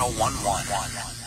1011.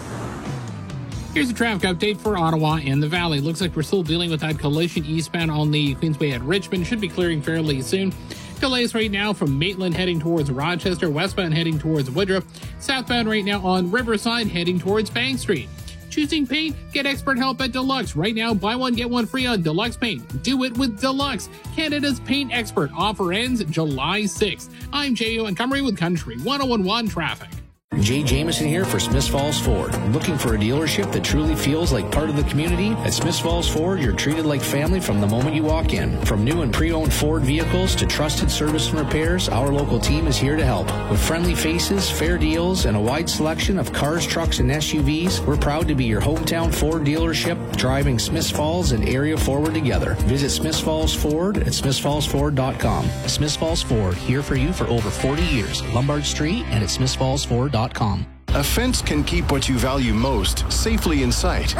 Here's a traffic update for Ottawa and the Valley. Looks like we're still dealing with that collision eastbound on the Queensway at Richmond. Should be clearing fairly soon. Delays right now from Maitland heading towards Rochester, westbound heading towards Woodruff, southbound right now on Riverside heading towards Bank Street. Choosing paint? Get expert help at Deluxe. Right now, buy one, get one free on Deluxe Paint. Do it with Deluxe, Canada's paint expert. Offer ends July 6th. I'm J.O. Montgomery with Country 1011 Traffic. Jay Jameson here for Smiths Falls Ford. Looking for a dealership that truly feels like part of the community? At Smiths Falls Ford, you're treated like family from the moment you walk in. From new and pre-owned Ford vehicles to trusted service and repairs, our local team is here to help. With friendly faces, fair deals, and a wide selection of cars, trucks, and SUVs, we're proud to be your hometown Ford dealership, driving Smiths Falls and area forward together. Visit Smiths Falls Ford at smithsfallsford.com. Smiths Falls Ford, here for you for over 40 years. Lombard Street and at smithsfallsford.com. A fence can keep what you value most safely in sight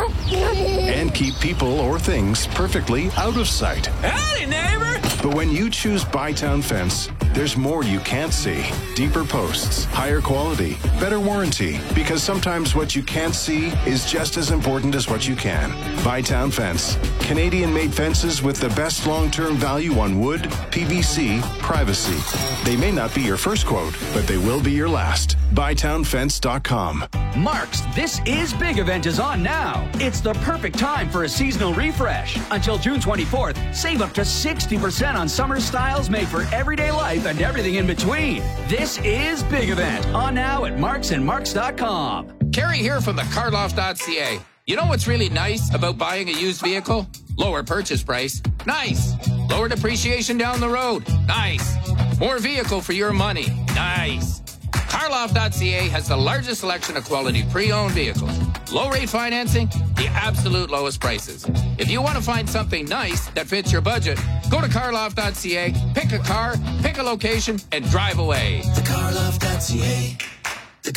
and keep people or things perfectly out of sight. Howdy, neighbor! But when you choose Bytown Fence, there's more you can't see. Deeper posts, higher quality, better warranty. Because sometimes what you can't see is just as important as what you can. Bytown Fence. Canadian-made fences with the best long-term value on wood, PVC, privacy. They may not be your first quote, but they will be your last. BytownFence.com. Mark's This Is Big event is on now. It's the perfect time for a seasonal refresh. Until June 24th, save up to 60% on summer styles made for everyday life and everything in between. This Is Big event on now at marksandmarks.com. Kerry here from the carloft.ca. You know what's really nice about buying a used vehicle? Lower purchase price. Nice. Lower depreciation down the road. Nice. More vehicle for your money. Nice. Carloft.ca has the largest selection of quality pre-owned vehicles. Low rate financing, the absolute lowest prices. If you want to find something nice that fits your budget, go to Carloft.ca, pick a car, pick a location, and drive away. The Carloft.ca. The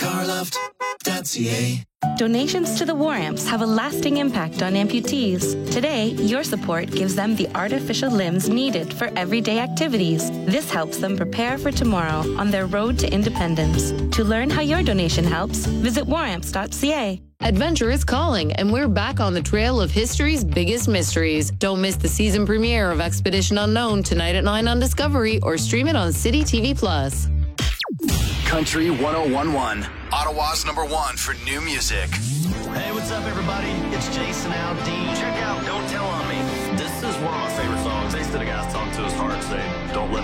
Carloft.ca. Donations to the War Amps have a lasting impact on amputees. Today, your support gives them the artificial limbs needed for everyday activities. This helps them prepare for tomorrow on their road to independence. To learn how your donation helps, visit waramps.ca. Adventure is calling, and we're back on the trail of history's biggest mysteries. Don't miss the season premiere of Expedition Unknown tonight at 9 on Discovery, or stream it on City TV Plus. Country 1011. Ottawa's #1 for new music. Hey, what's up, everybody? It's Jason Aldean. Check out Don't Tell On Me. This is one of my favorite songs. They said a guy's talking to his heart, say, don't let